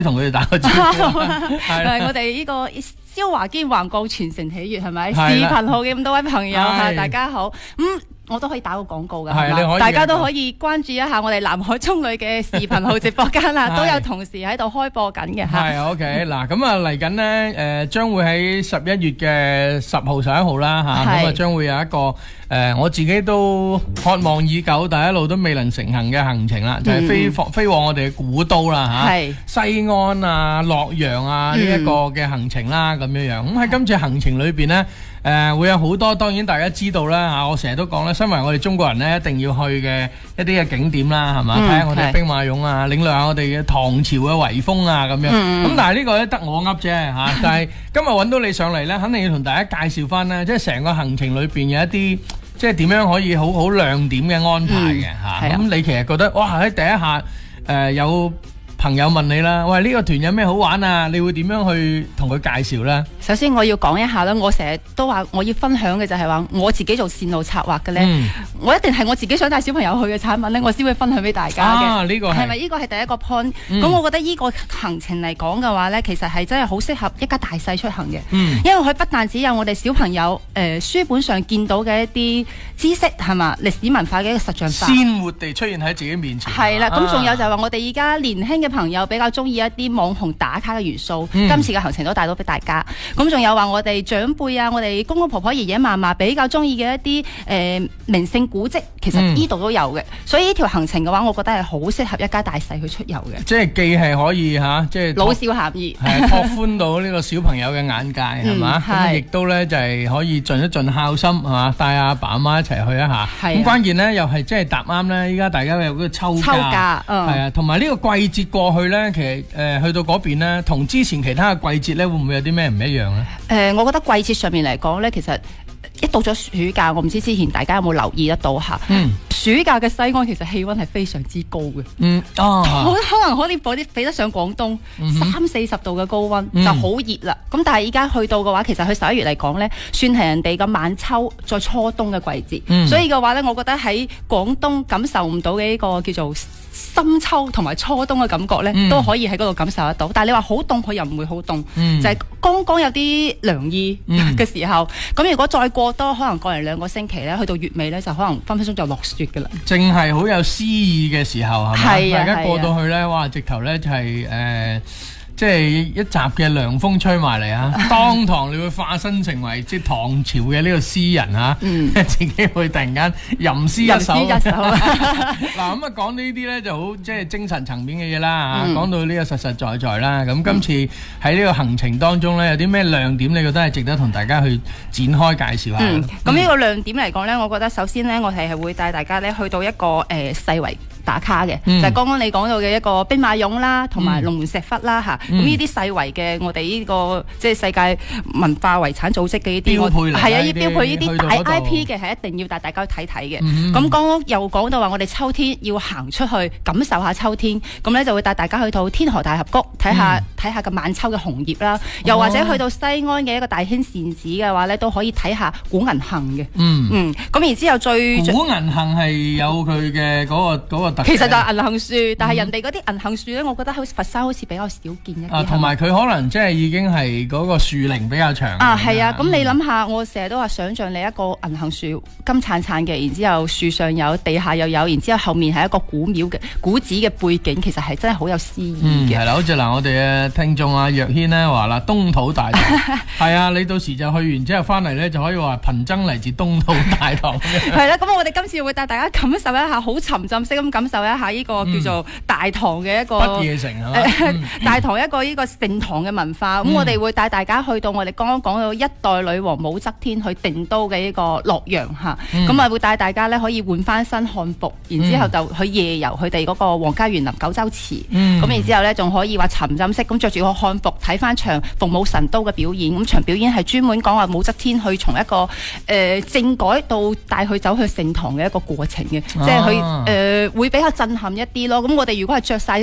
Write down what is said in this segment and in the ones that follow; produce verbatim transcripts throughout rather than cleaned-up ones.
同佢哋打個招呼。 係我哋呢個蕭華堅環顧全城喜悅係咪？視係啦頻號嘅咁多位朋友嚇， 係大家好。咁我都可以打個廣告㗎， 係你可以大家都可以關注一下我哋南海中旅嘅視頻號直播間啦， 係都有同時喺度開播緊嘅嚇。 係 OK 嗱，咁啊嚟緊咧誒，將會喺十一月嘅十號、十一號啦嚇，咁啊將會有一個誒，我自己都渴望已久，但係一路都未能成行嘅行程啦，就係飛放飛往我哋嘅古都啦嚇， 係西安啊、洛陽啊呢一個嘅行程啦咁樣樣。咁喺今次行程裏邊咧。誒、呃、會有好多，當然大家知道啦嚇，我成日都講啦，身為我哋中國人咧，一定要去嘅一啲嘅景點啦，係嘛？睇下、嗯、我哋兵馬俑啊，領略下我哋嘅唐朝嘅遺風啊咁樣。咁、嗯、但係呢個咧得我噏啫嚇，但係今日揾到你上嚟咧，肯定要同大家介紹翻咧，即係成個行程裏邊有一啲即係點樣可以好好亮點嘅安排嘅嚇。咁、嗯、你其實覺得哇喺第一下誒、呃、有朋友問你啦，喂呢、呢個團有咩好玩啊？你會點樣去同佢介紹呢？ 首先我要講一下啦，我成日都話我要分享嘅就係話我自己做線路策劃嘅咧，嗯、我一定係我自己想帶小朋友去嘅產品咧，我先會分享俾大家嘅。 啊，呢個係咪呢個係第一個 point？咁、 嗯、 我覺得呢個行程嚟講嘅話咧，其實係真係好適合一家大細出行嘅， 嗯、 因為佢不但只有我哋小朋友誒、呃、書本上見到嘅一啲知識係嘛，歷史文化嘅一個實像化， 鮮活地出現喺自己面前。 係啦，咁仲、啊、有就係話我哋而家年輕嘅朋友比較中意一啲網紅打卡嘅元素，嗯、今次嘅行程都帶到俾大家。咁仲有話我哋長輩啊，我哋公公婆婆、爺爺嫲嫲比較中意嘅一啲誒、呃、名勝古蹟，其實呢度都有嘅。嗯、所以呢條行程嘅話，我覺得係好適合一家大細去出遊嘅。 即係既係可以嚇，即係老少咸宜， 係拓寬到呢個小朋友嘅眼界係嘛？咁亦都咧就係可以盡一盡孝心係嘛，帶阿爸阿媽一齊去一下。咁關鍵咧又係即係搭啱咧，依家大家有嗰個秋假，係啊，同埋呢個季節過去咧，其實誒、呃、去到嗰邊咧，同之前其他嘅季節咧，會唔會有啲咩唔一樣咧？誒、 呃，我覺得季節上面嚟講咧，其實一到咗暑假，我唔知之前大家有冇留意得到嚇。嗯。暑假嘅西安其實氣温係非常之高嘅。嗯。哦。好可能可以比啲比得上廣東三四十度嘅高温，嗯、就好熱啦。咁但係而家去到嘅話，其實去十一月嚟講咧，算係人哋嘅晚秋再初冬嘅季節。嗯、所以嘅話咧，我覺得喺廣東感受唔到嘅呢個叫做深秋同埋初冬嘅感覺咧，嗯、都可以喺嗰度感受得到。但係你話好凍，佢又唔會好凍，嗯、就係剛剛有啲涼意嘅時候。咁、嗯、如果再過多可能過嚟兩個星期咧，去到月尾咧，就可能分分鐘就落雪㗎啦。正係好有詩意嘅時候係咪？大家過到去咧，啊、哇！直頭咧就係、是、誒。呃即係一集嘅涼風吹埋嚟啊！當堂你會化身成為即係唐朝嘅呢個詩人啊！嗯、自己會突然間吟詩一首。嗱咁啊，講呢啲咧就好即係精神層面嘅嘢啦嚇。講、嗯、到呢個實實在在啦。咁今次喺呢個行程當中咧，有啲咩亮點？你覺得係值得同大家去展開介紹下？咁呢、 嗯、個亮點嚟講咧，我覺得首先咧，我哋係會帶大家咧去到一個誒、呃、世遺打卡嘅，嗯、就係剛剛你講到嘅一個兵馬俑啦，同埋龍門石窟啦嚇。咁呢啲世遺嘅，我哋呢、這個即係世界文化遺產組織嘅呢啲標配嚟， 係啊，呢標配呢啲大 I P 嘅係一定要帶大家去睇睇嘅。咁剛剛又講到話，我哋秋天要行出去感受下秋天，咁咧就會帶大家去到天河大峽谷睇下睇、嗯、下個晚秋嘅紅葉啦，又或者去到西安嘅一個大興善寺嘅話咧，都可以睇下古銀杏嘅。嗯嗯，咁然之後最古銀杏係有佢嘅嗰個嗰個特其實就係銀杏樹，但係人哋嗰啲銀杏樹咧，我覺得好似佛山好似比較少見一啲。 啊，同埋佢可能即係已經係嗰個樹齡比較長。 啊，係啊，咁你諗下，我成日都話想像你一個銀杏樹金燦燦嘅，然之後樹上有，地下又有，然之後後面係一個古廟嘅古寺嘅背景，其實係真係好有詩意嘅。 係啦、嗯，好似嗱，我哋嘅聽眾啊，若軒咧話啦，東土大唐係啊，你到時就去完之後翻嚟咧，就可以話貧僧嚟自東土大唐。 係啦，咁我哋今次會帶大家感受一下，好沉浸式咁感受一下呢個叫做大唐嘅一個不夜城係嘛？嗯、 大唐一個呢個盛唐嘅文化。咁、嗯、我哋會帶大家去到我哋剛剛講到一代女王武則天去定都嘅呢個洛陽嚇。咁啊、嗯、會帶大家咧可以換翻身漢服，然之後就去夜遊佢哋嗰個皇家園林九州池。咁、嗯、然之後咧仲可以話沉浸式咁着住個漢服睇翻場鳳舞神都嘅表演。咁場表演係專門講話武則天去從一個誒、呃、政改到帶佢走去盛唐嘅一個過程嘅，啊、即係佢誒會比較震撼一啲咯。咁我哋如果係着晒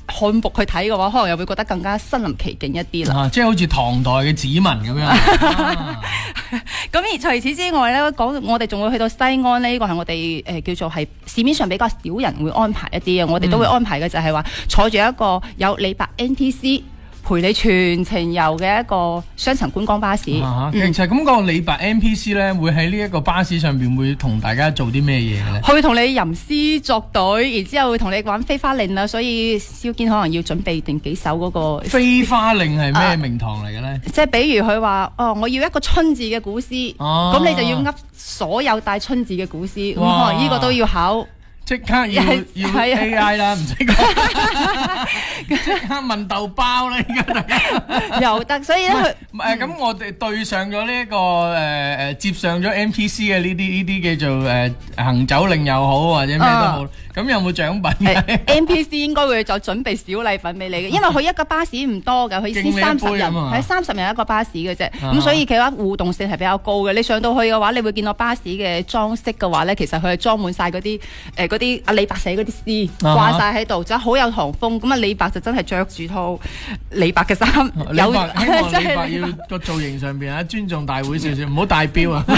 漢服去睇嘅話，可能又會覺得更加身臨其境一啲啦。 啊，即係好似唐代嘅子民咁樣。 咁而除此之外咧，講我哋仲會去到西安呢，呢個係我哋誒、呃、叫做係市面上比較少人會安排一啲嘅，我哋都會安排嘅就係話坐住一個有李白 N T C。陪你全程遊嘅一個雙層觀光巴士。 啊嗯、其實咁個李白 N P C 咧，會喺呢一個巴士上邊會同大家做啲咩嘢嘅咧？ 佢會同你吟詩作對，然之後會同你玩飛花令啦，所以蕭堅可能要準備定幾首嗰個飛花令係咩名堂嚟嘅咧？ 即係比如佢話哦，我要一個春字嘅古詩，咁、啊、你就要噏所有帶春字嘅古詩，咁可能呢個都要考。 即刻要要 A I 啦，唔使講，即刻問豆包啦，而家大家又得，所以咧佢誒咁我哋對上咗呢一個誒誒接上咗 N P C 嘅呢啲呢啲叫做誒行走令又好或者咩都好，咁有冇獎品嘅 ？N P C 應該會就準備小禮品俾你嘅，因為佢一個巴士唔多㗎，佢先三十人，係三十人一個巴士嘅啫，咁所以其實互動性係比較高嘅。你上到去嘅話，你會見到巴士嘅裝飾嘅話咧，其實佢係裝滿晒嗰啲誒啲阿李白寫嗰啲詩掛晒喺度，就好有唐風。咁啊，李白就真係着住套李白嘅衫，有希望李白要個造型上邊啊，尊重大會少少，唔好戴錶啊，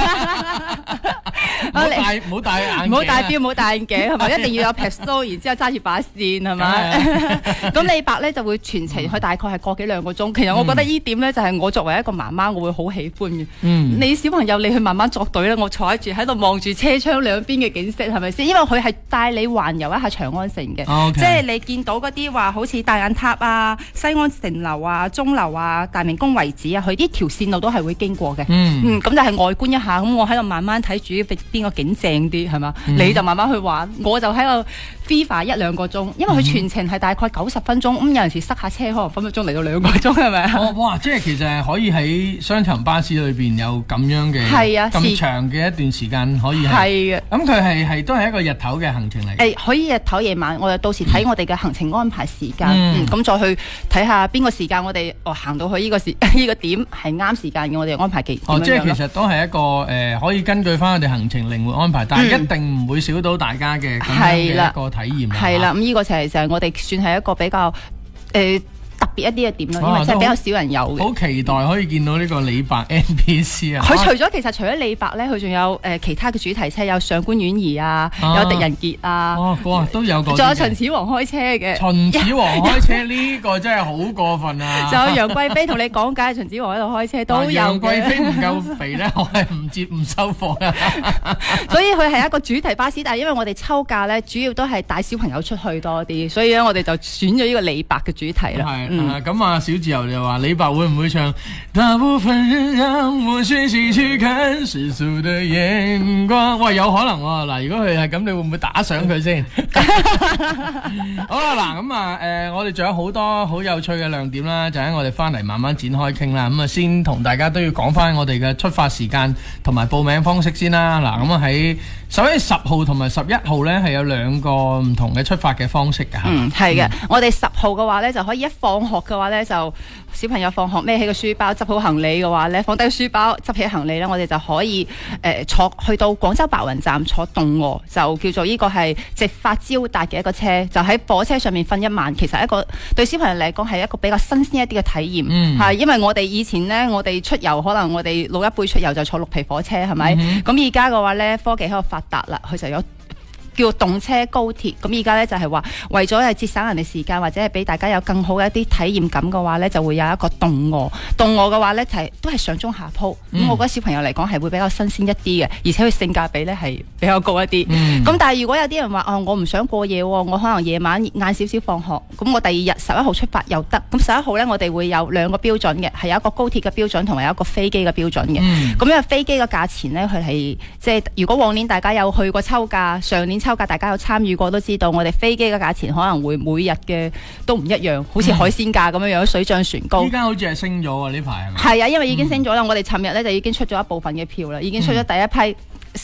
唔好戴唔好戴眼鏡， 唔好戴錶，唔好戴眼鏡，係咪？一定要有撇須，然之後揸住把扇，係咪？咁李白咧就會全程，佢大概係個幾兩個鐘。其實我覺得呢點咧就係我作為一個媽媽，我會好喜歡嘅。嗯，你小朋友你去慢慢作隊咧，我坐喺住喺度望住車窗兩邊嘅景色，係咪先？因為佢係帶你環遊一下長安城嘅， okay. 即係你見到嗰啲話好似大雁塔啊、西安城樓啊、鐘樓啊、大明宮遺址啊，佢呢條線路都係會經過嘅。嗯，嗯，咁就係外觀一下，咁我喺度慢慢睇住邊個景正啲，係嘛？嗯、你就慢慢去玩，我就喺度 FIFA 一兩個鐘，因為佢全程係大概九十分鐘，咁、嗯、有陣時塞下車，可能分分鐘嚟到兩個鐘，係咪、 哦、哇！即係其實係可以喺雙層巴士裏邊有咁樣嘅，係啊，咁長嘅一段時間可以係。咁佢係係都係一個日頭嘅行程嚟。 誒，可以日頭夜晚，我哋到時睇我哋嘅行程安排時間，咁、嗯嗯、再去睇下邊個時間我哋哦行到去呢個時呢個點係啱時間嘅，我哋安排幾哦，即係其實都係一個誒、呃，可以根據翻我哋行程靈活安排，但係一定唔會少到大家嘅咁樣嘅一個體驗。 係啦，咁呢個就係就係我哋算係一個比較誒。呃特別一啲嘅點咯，因為真係比較少人有嘅。 好期待可以見到呢個李白 N P C 啊！ 佢除咗其實除咗李白咧，佢仲有誒、呃、其他嘅主題車，有上官婉兒啊，啊有狄仁傑啊， 哦，哇都有個。 仲有秦始皇開車嘅。 秦始皇開車呢個真係好過分啊！ 仲有楊貴妃同你講解秦始皇喺度開車都有嘅。楊貴妃唔夠肥咧，我係唔接唔收貨啊！ 所以佢係一個主題巴士，但係因為我哋抽價咧，主要都係帶小朋友出去多啲，所以咧我哋就選咗呢個李白嘅主題啦。 係、嗯，咁啊。小自由就話李白會唔會唱？大部分人讓我學習去看世俗的眼光。喂，有可能喎、啊。嗱，如果佢係咁，你會唔會打賞佢先？好啦，嗱，咁啊，誒、呃，我哋仲有好多好有趣嘅亮點啦，就喺我哋翻嚟慢慢展開傾啦。咁啊，先同大家都要講翻我哋嘅出發時間同埋報名方式先啦。嗱，咁啊喺十一月十號同埋十一號咧，係有兩個唔同嘅出發嘅方式㗎。 嗯，係嘅、嗯。我哋十號嘅話咧，就可以一放學嘅話咧，就小朋友放學孭起個書包，執好行李嘅話咧，放低書包，執起行李咧，我哋就可以誒、呃、坐去到廣州白雲站坐動臥，就叫做呢個係直發招達嘅一個車，就喺火車上面瞓一晚。其實一個對小朋友嚟講係一個比較新鮮一啲嘅體驗，係、嗯、因為我哋以前呢，我哋出遊可能我哋老一輩出遊就坐綠皮火車，係咪？咁而家嘅話咧，科技喺度發達啦，佢就有叫動車高鐵。咁而家咧就係話為咗係節省人哋時間，或者係俾大家有更好嘅一啲體驗感嘅話咧，就會有一個動臥。動臥嘅話咧就係都係上中下鋪。咁、嗯、我覺得小朋友嚟講係會比較新鮮一啲嘅，而且佢性價比咧係比較高一啲。咁、嗯、但係如果有啲人話哦，我唔想過夜，我可能夜晚晏少少放學，咁我第二日十一號出發又得。咁十一號咧我哋會有兩個標準嘅，係有一個高鐵嘅標準同埋有一個飛機嘅標準嘅。咁、嗯、因為飛機嘅價錢咧佢係即係如果往年大家有去過抽價，上年抽價大家有參與過都知道，我哋飛機嘅價錢可能會每日嘅都唔一樣，好似海鮮價咁樣樣，水漲船高。依家好似係升咗喎，呢排係咪？ 係啊，因為已經升咗啦、嗯。我哋尋日咧就已經出咗一部分嘅票啦，已經出咗第一批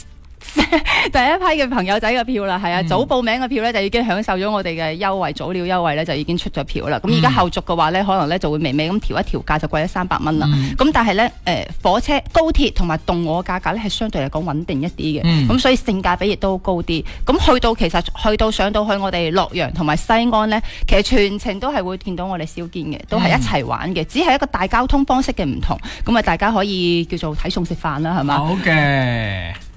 第一批嘅朋友仔嘅票啦，係啊，早報名嘅票咧就已經享受咗我哋嘅優惠，早鳥優惠咧就已經出咗票啦。咁而家後續嘅話咧，可能咧就會微微咁調一調價，就貴咗三百蚊啦。咁、嗯、但係咧，誒、呃、火車、高鐵同埋動我嘅價格咧係相對嚟講穩定一啲嘅，咁、嗯、所以性價比亦都高啲。咁去到其實去到上到去我哋洛陽同埋西安咧，其實全程都係會見到我哋燒堅嘅，都係一齊玩嘅，只係一個大交通方式嘅唔同。咁啊，大家可以叫做睇餸食飯啦，係嘛？好嘅。